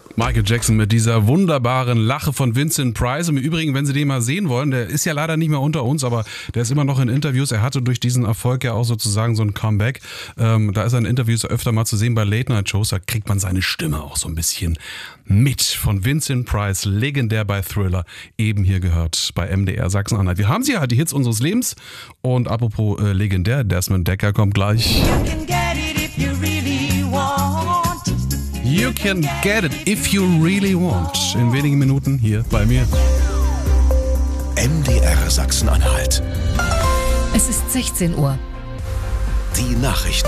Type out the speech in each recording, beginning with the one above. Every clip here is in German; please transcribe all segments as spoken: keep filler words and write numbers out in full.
Michael Jackson mit dieser wunderbaren Lache von Vincent Price. Im Übrigen, wenn Sie den mal sehen wollen, der ist ja leider nicht mehr unter uns, aber der ist immer noch in Interviews. Er hatte durch diesen Erfolg ja auch sozusagen so ein Comeback. Ähm, da ist er in Interviews öfter mal zu sehen bei Late-Night-Shows. Da kriegt man seine Stimme auch so ein bisschen mit. Von Vincent Price, legendär bei Thriller, eben hier gehört bei M D R Sachsen-Anhalt. Wir haben sie ja, die Hits unseres Lebens. Und apropos äh, legendär, Desmond Dekker kommt gleich. You can get it if you really want. You can get it if you really want. In wenigen Minuten hier bei mir. M D R Sachsen-Anhalt. Es ist sechzehn Uhr. Die Nachrichten.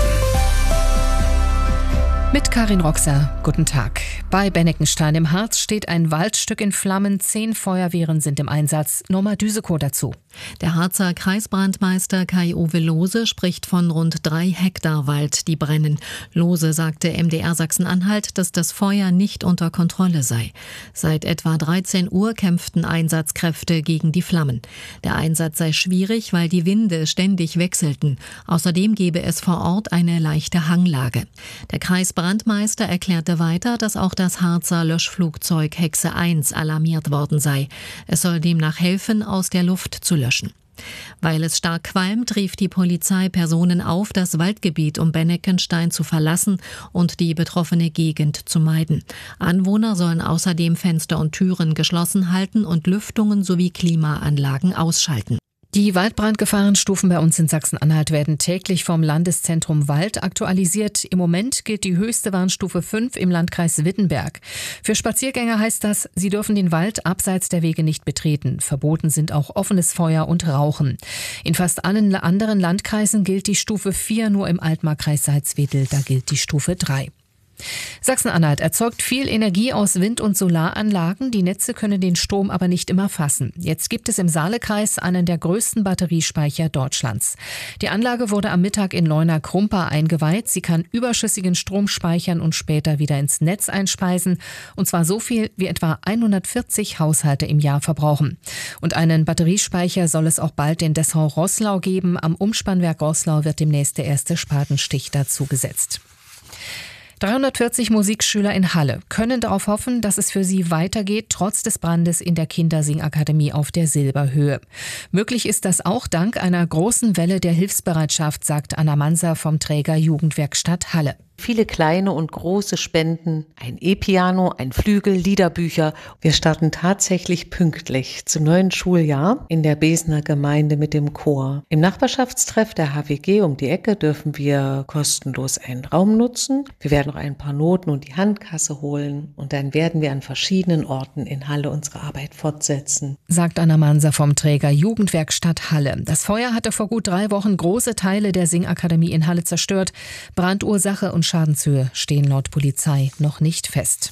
Mit Karin Roxer, guten Tag. Bei Benneckenstein im Harz steht ein Waldstück in Flammen. Zehn Feuerwehren sind im Einsatz. Norma Düsekow dazu. Der Harzer Kreisbrandmeister Kai-Uwe Lohse spricht von rund drei Hektar Wald, die brennen. Lohse sagte M D R Sachsen-Anhalt, dass das Feuer nicht unter Kontrolle sei. Seit etwa dreizehn Uhr kämpften Einsatzkräfte gegen die Flammen. Der Einsatz sei schwierig, weil die Winde ständig wechselten. Außerdem gebe es vor Ort eine leichte Hanglage. Der Kreisbrandmeister erklärte weiter, dass auch das Harzer Löschflugzeug Hexe eins alarmiert worden sei. Es soll demnach helfen, aus der Luft zu löschen. Weil es stark qualmt, rief die Polizei Personen auf, das Waldgebiet um Benneckenstein zu verlassen und die betroffene Gegend zu meiden. Anwohner sollen außerdem Fenster und Türen geschlossen halten und Lüftungen sowie Klimaanlagen ausschalten. Die Waldbrandgefahrenstufen bei uns in Sachsen-Anhalt werden täglich vom Landeszentrum Wald aktualisiert. Im Moment gilt die höchste Warnstufe fünf im Landkreis Wittenberg. Für Spaziergänger heißt das, sie dürfen den Wald abseits der Wege nicht betreten. Verboten sind auch offenes Feuer und Rauchen. In fast allen anderen Landkreisen gilt die Stufe vier, nur im Altmarkkreis Salzwedel, da gilt die Stufe drei. Sachsen-Anhalt erzeugt viel Energie aus Wind- und Solaranlagen. Die Netze können den Strom aber nicht immer fassen. Jetzt gibt es im Saalekreis einen der größten Batteriespeicher Deutschlands. Die Anlage wurde am Mittag in Leuna-Krumpa eingeweiht. Sie kann überschüssigen Strom speichern und später wieder ins Netz einspeisen. Und zwar so viel, wie etwa hundertvierzig Haushalte im Jahr verbrauchen. Und einen Batteriespeicher soll es auch bald in Dessau-Roßlau geben. Am Umspannwerk Roßlau wird demnächst der erste Spatenstich dazu gesetzt. dreihundertvierzig Musikschüler in Halle können darauf hoffen, dass es für sie weitergeht, trotz des Brandes in der Kindersingakademie auf der Silberhöhe. Möglich ist das auch dank einer großen Welle der Hilfsbereitschaft, sagt Anna Manser vom Träger Jugendwerkstatt Halle. Viele kleine und große Spenden, ein E-Piano, ein Flügel, Liederbücher. Wir starten tatsächlich pünktlich zum neuen Schuljahr in der Besener Gemeinde mit dem Chor. Im Nachbarschaftstreff der H W G um die Ecke dürfen wir kostenlos einen Raum nutzen. Wir werden noch ein paar Noten und die Handkasse holen und dann werden wir an verschiedenen Orten in Halle unsere Arbeit fortsetzen, sagt Anna Manser vom Träger Jugendwerkstatt Halle. Das Feuer hatte vor gut drei Wochen große Teile der Singakademie in Halle zerstört. Brandursache und Schadenshöhe stehen laut Polizei noch nicht fest.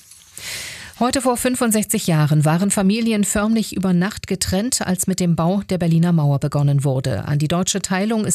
Heute vor fünfundsechzig Jahren waren Familien förmlich über Nacht getrennt, als mit dem Bau der Berliner Mauer begonnen wurde. An die deutsche Teilung ist